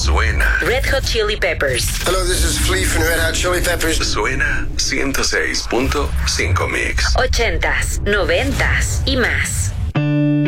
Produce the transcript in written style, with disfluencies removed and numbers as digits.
Suena. Red Hot Chili Peppers. Hello, this is Flea from Red Hot Chili Peppers. Suena 106.5 Mix. 80s, 90s y más.